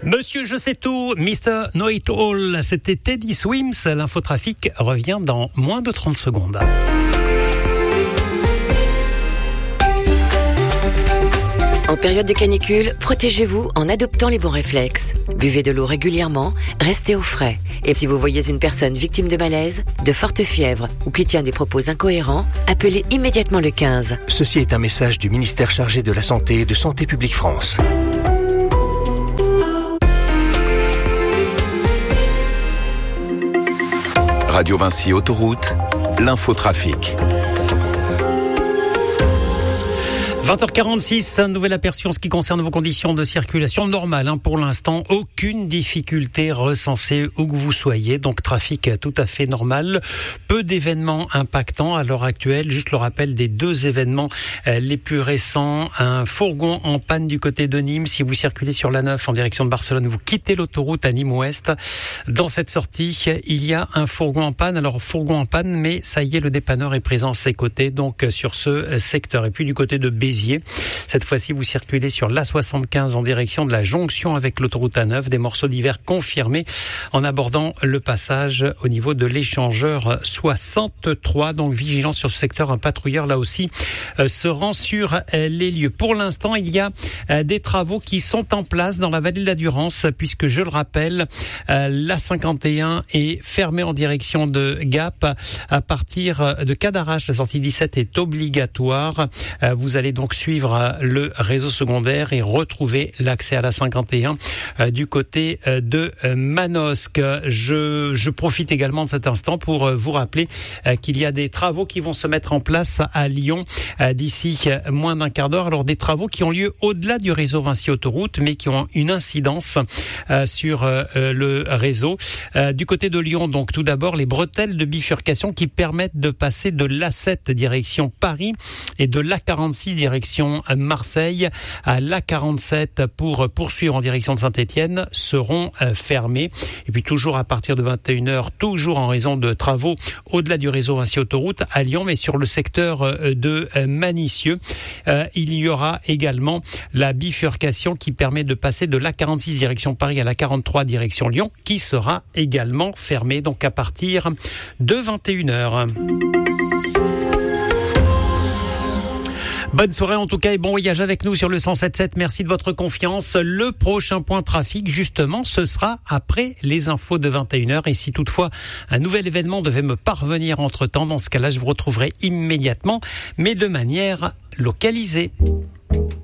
Monsieur Je sais tout, Mr. Know It All, c'était Teddy Swims. L'infotrafic revient dans moins de 30 secondes. En période de canicule, protégez-vous en adoptant les bons réflexes. Buvez de l'eau régulièrement, restez au frais. Et si vous voyez une personne victime de malaise, de forte fièvre ou qui tient des propos incohérents, appelez immédiatement le 15. Ceci est un message du ministère chargé de la Santé et de Santé publique France. Radio Vinci Autoroute, l'infotrafic. 20h46, un nouvel aperçu en ce qui concerne vos conditions de circulation normales. Pour l'instant, aucune difficulté recensée où que vous soyez. Donc, trafic tout à fait normal. Peu d'événements impactants à l'heure actuelle. Juste le rappel des deux événements les plus récents. Un fourgon en panne du côté de Nîmes. Si vous circulez sur l'A9 en direction de Barcelone, vous quittez l'autoroute à Nîmes-Ouest. Dans cette sortie, il y a un fourgon en panne. Alors, fourgon en panne, mais ça y est, le dépanneur est présent à ses côtés. Donc, sur ce secteur. Et puis, du côté de Béziers, cette fois-ci, vous circulez sur l'A75 en direction de la jonction avec l'autoroute A9. Des morceaux d'hiver confirmés en abordant le passage au niveau de l'échangeur 63. Donc, vigilance sur ce secteur. Un patrouilleur, là aussi, se rend sur les lieux. Pour l'instant, il y a des travaux qui sont en place dans la vallée de la Durance, puisque, je le rappelle, l'A51 est fermée en direction de Gap. À partir de Cadarache, la sortie 17 est obligatoire. Vous allez donc suivre le réseau secondaire et retrouver l'accès à la 51 du côté de Manosque. Je profite également de cet instant pour vous rappeler qu'il y a des travaux qui vont se mettre en place à Lyon d'ici moins d'un quart d'heure. Alors, des travaux qui ont lieu au-delà du réseau Vinci Autoroute, mais qui ont une incidence sur le réseau. Du côté de Lyon, donc, tout d'abord, les bretelles de bifurcation qui permettent de passer de l'A7 direction Paris et de l'A46 direction Marseille à l'A47 pour poursuivre en direction de Saint-Étienne seront fermés. Et puis toujours à partir de 21h, toujours en raison de travaux au-delà du réseau Vinci Autoroute à Lyon, mais sur le secteur de Manicieux, il y aura également la bifurcation qui permet de passer de l'A46 direction Paris à l'A43 direction Lyon, qui sera également fermée donc à partir de 21h. Bonne soirée en tout cas et bon voyage avec nous sur le 107.7. Merci de votre confiance. Le prochain point trafic, justement, ce sera après les infos de 21h. Et si toutefois un nouvel événement devait me parvenir entre-temps, dans ce cas-là, je vous retrouverai immédiatement, mais de manière localisée.